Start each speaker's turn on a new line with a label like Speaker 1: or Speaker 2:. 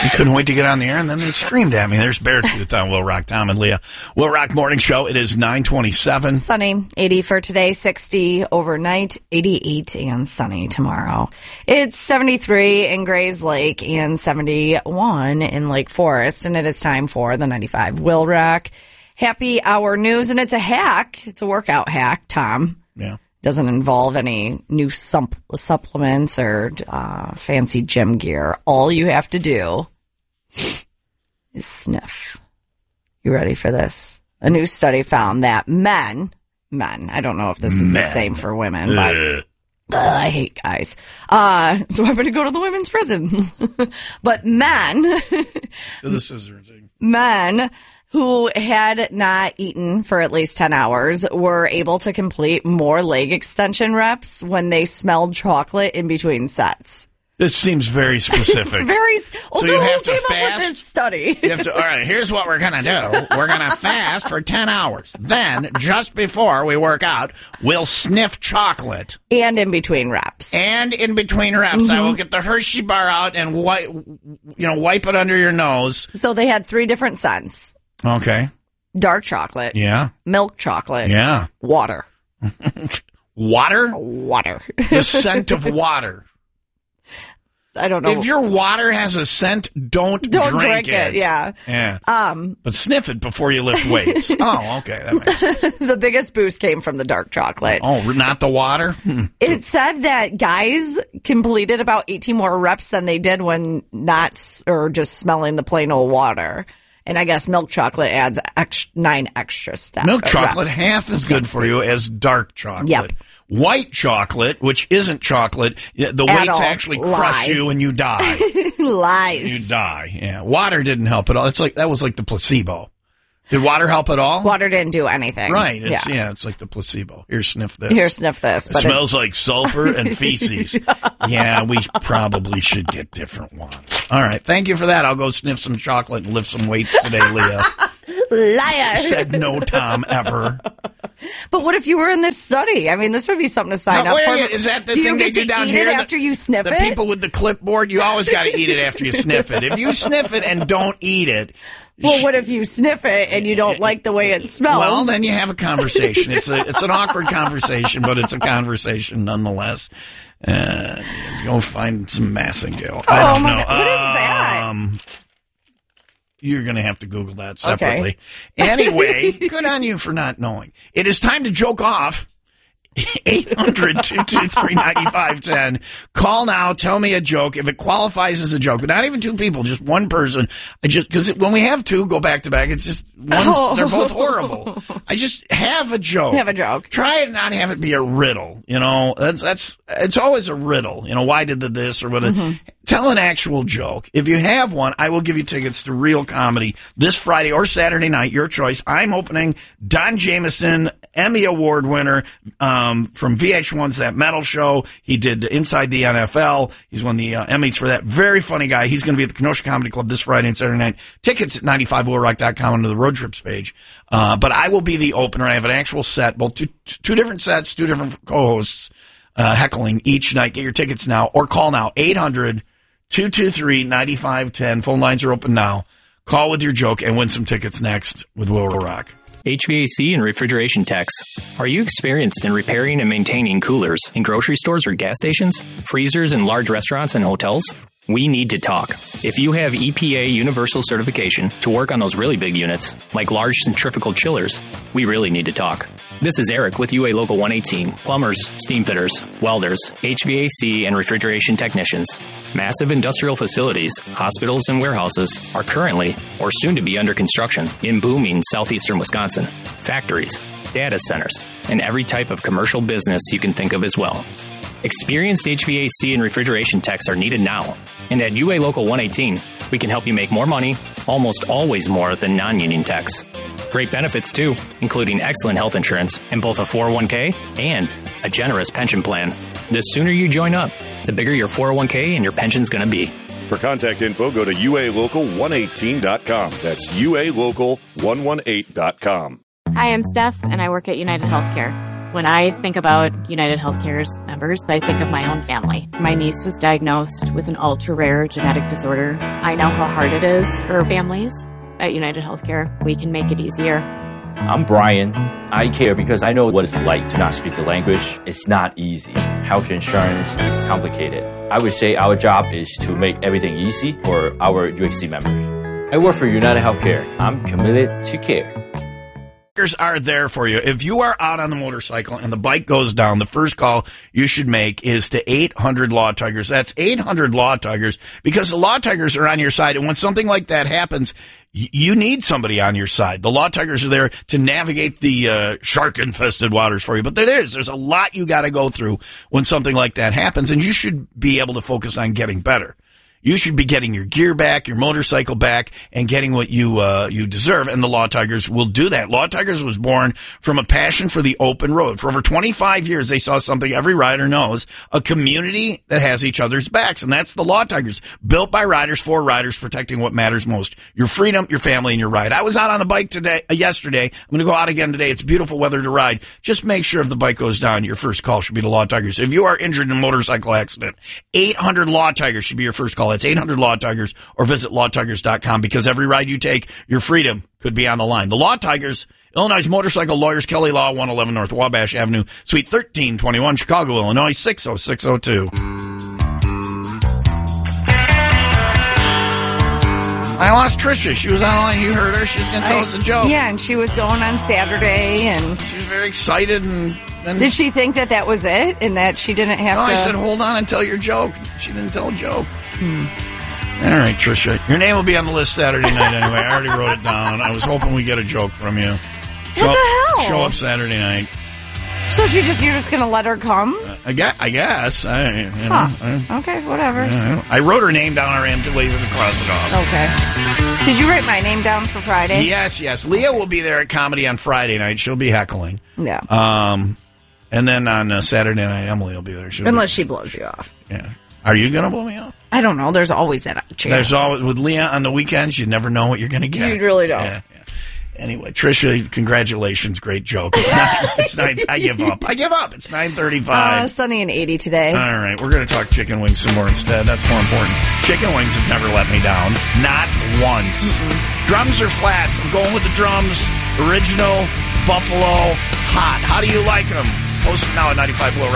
Speaker 1: I couldn't wait to get on the air, and then they screamed at me. There's Beartooth on Will Rock, Tom and Leah. Will Rock Morning Show. It is 9:27.
Speaker 2: Sunny, 80 for today, 60 overnight, 88 and sunny tomorrow. It's 73 in Grays Lake and 71 in Lake Forest, and it is time for the 95 Will Rock Happy Hour News, and it's a hack. It's a workout hack, Tom.
Speaker 1: Yeah.
Speaker 2: Doesn't involve any new supplements or fancy gym gear. All you have to do is sniff. You ready for this? A new study found that men, I don't know if this is the same for women, but I hate guys. So I'm going to go to the women's prison. But men,
Speaker 1: The scissors thing.
Speaker 2: Men who had not eaten for at least 10 hours were able to complete more leg extension reps when they smelled chocolate in between sets.
Speaker 1: This seems very specific.
Speaker 2: It's very. Also,
Speaker 1: so you have
Speaker 2: who
Speaker 1: to
Speaker 2: came
Speaker 1: fast.
Speaker 2: up with this study?
Speaker 1: You have to. All right. Here's what we're gonna do. We're gonna fast for 10 hours. Then, just before we work out, we'll sniff chocolate.
Speaker 2: And in between reps.
Speaker 1: And in between reps, I will get the Hershey bar out and wipe it under your nose.
Speaker 2: So they had 3 different scents:
Speaker 1: Okay.
Speaker 2: dark chocolate,
Speaker 1: Yeah.
Speaker 2: milk chocolate,
Speaker 1: Yeah.
Speaker 2: water.
Speaker 1: Water.
Speaker 2: Water.
Speaker 1: The scent of water.
Speaker 2: I don't know.
Speaker 1: If your water has a scent, don't drink it.
Speaker 2: Yeah.
Speaker 1: Yeah. But sniff it before you lift weights. Oh, okay. That makes sense.
Speaker 2: The biggest boost came from the dark chocolate.
Speaker 1: Oh, not the water?
Speaker 2: It said that guys completed about 18 more reps than they did when not or just smelling the plain old water. And I guess milk chocolate adds 9 extra steps.
Speaker 1: Milk chocolate, half as good for you as dark chocolate.
Speaker 2: Yep.
Speaker 1: White chocolate, which isn't chocolate, the weights actually crush you and you die.
Speaker 2: Lies.
Speaker 1: You die. Yeah. Water didn't help at all. That was like the placebo. Did water help at all?
Speaker 2: Water didn't do anything.
Speaker 1: Right. It's like the placebo. Here, sniff this.
Speaker 2: Here, sniff this.
Speaker 1: It smells like sulfur and feces. Yeah, we probably should get different water. All right. Thank you for that. I'll go sniff some chocolate and lift some weights today, Leah.
Speaker 2: Liar.
Speaker 1: Said no, Tom, ever.
Speaker 2: But what if you were in this study? I mean, this would be something to sign up for.
Speaker 1: Is that the
Speaker 2: do
Speaker 1: thing
Speaker 2: you
Speaker 1: they
Speaker 2: get
Speaker 1: do
Speaker 2: to
Speaker 1: down
Speaker 2: eat
Speaker 1: here?
Speaker 2: it after you sniff it?
Speaker 1: The people with the clipboard, you always got to eat it after you sniff it. If you sniff it and don't eat it.
Speaker 2: Well, what if you sniff it and you don't like the way it smells?
Speaker 1: Well, then you have a conversation. It's an awkward conversation, but it's a conversation nonetheless. Go find some Massingale. I don't know.
Speaker 2: What is that?
Speaker 1: You're going to have to Google that separately. Okay. Anyway, good on you for not knowing. It is time to joke off. 800-223-9510. Call now. Tell me a joke. If it qualifies as a joke, not even 2 people, just one person. Because when we have 2 go back to back, it's just they're both horrible. I just have a joke.
Speaker 2: Have a joke.
Speaker 1: Try and not have it be a riddle. It's always a riddle. Why did this or what? Tell an actual joke. If you have one, I will give you tickets to Real Comedy this Friday or Saturday night, your choice. I'm opening Don Jameson, Emmy Award winner from VH1's That Metal Show. He did Inside the NFL. He's won the Emmys for that. Very funny guy. He's going to be at the Kenosha Comedy Club this Friday and Saturday night. Tickets at 95willrock.com under the road trips page. But I will be the opener. I have an actual set, both two different sets, 2 different co-hosts heckling each night. Get your tickets now or call now. 800-223-9510. Phone lines are open now. Call with your joke and win some tickets next with Will Rock.
Speaker 3: HVAC and refrigeration techs. Are you experienced in repairing and maintaining coolers in grocery stores or gas stations, freezers in large restaurants and hotels? We need to talk. If you have EPA universal certification to work on those really big units, like large centrifugal chillers, we really need to talk. This is Eric with UA Local 118, plumbers, steam fitters, welders, HVAC and refrigeration technicians. Massive industrial facilities, hospitals, and warehouses are currently or soon to be under construction in booming southeastern Wisconsin. Factories, data centers, and every type of commercial business you can think of as well. Experienced HVAC and refrigeration techs are needed now. And at UA Local 118, we can help you make more money, almost always more than non-union techs. Great benefits, too, including excellent health insurance and both a 401k and a generous pension plan. The sooner you join up, the bigger your 401k and your pension's going to be.
Speaker 4: For contact info, go to ualocal118.com. That's ualocal118.com.
Speaker 5: Hi, I'm Steph, and I work at United Healthcare. When I think about United Healthcare's members, I think of my own family. My niece was diagnosed with an ultra-rare genetic disorder. I know how hard it is for families. At United Healthcare, we can make it easier.
Speaker 6: I'm Brian. I care because I know what it's like to not speak the language. It's not easy. Health insurance is complicated. I would say our job is to make everything easy for our UHC members. I work for United Healthcare. I'm committed to care.
Speaker 1: Are there for you. If you are out on the motorcycle and the bike goes down, the first call you should make is to 800 Law Tigers. That's 800 Law Tigers, because the Law Tigers are on your side. And when something like that happens, you need somebody on your side. The Law Tigers are there to navigate the shark-infested waters for you. But there's a lot you got to go through when something like that happens, and you should be able to focus on getting better. You should be getting your gear back, your motorcycle back, and getting what you deserve, and the Law Tigers will do that. Law Tigers was born from a passion for the open road. For over 25 years, they saw something every rider knows, a community that has each other's backs, and that's the Law Tigers, built by riders for riders, protecting what matters most, your freedom, your family, and your ride. I was out on the bike yesterday. I'm going to go out again today. It's beautiful weather to ride. Just make sure if the bike goes down, your first call should be the Law Tigers. If you are injured in a motorcycle accident, 800 Law Tigers should be your first call. It's 800 Law Tigers, or visit lawtigers.com, because every ride you take, your freedom could be on the line. The Law Tigers, Illinois Motorcycle Lawyers, Kelly Law, 111 North Wabash Avenue, Suite 1321, Chicago, Illinois, 60602. I lost Trisha. She was on the line. You heard her. She was going to tell us a joke.
Speaker 2: Yeah, and she was going on Saturday, and
Speaker 1: she was very excited. And
Speaker 2: did she think that was it, and that she didn't have to?
Speaker 1: I said, hold on and tell your joke. She didn't tell a joke. All right, Trisha. Your name will be on the list Saturday night anyway. I already wrote it down. I was hoping we'd get a joke from you.
Speaker 2: What the hell?
Speaker 1: Show up Saturday night.
Speaker 2: So you're just going to let her come?
Speaker 1: I guess.
Speaker 2: Okay, whatever.
Speaker 1: I wrote her name down. I am too lazy to cross it off.
Speaker 2: Okay. Did you write my name down for Friday?
Speaker 1: Yes. Leah will be there at Comedy on Friday night. She'll be heckling.
Speaker 2: Yeah.
Speaker 1: And then on Saturday night, Emily will be there.
Speaker 2: Unless she blows you off.
Speaker 1: Yeah. Are you going to blow me off?
Speaker 2: I don't know. There's always that chance.
Speaker 1: There's always, with Leah on the weekends, you never know what you're going to get.
Speaker 2: You really don't.
Speaker 1: Yeah. Anyway, Trisha, congratulations. Great joke. It's 9. I give up. It's 9:35.
Speaker 2: Sunny and 80 today.
Speaker 1: All right. We're going to talk chicken wings some more instead. That's more important. Chicken wings have never let me down. Not once. Mm-mm. Drums or flats? I'm going with the drums. Original, buffalo, hot. How do you like them? Post it now at 95 Below.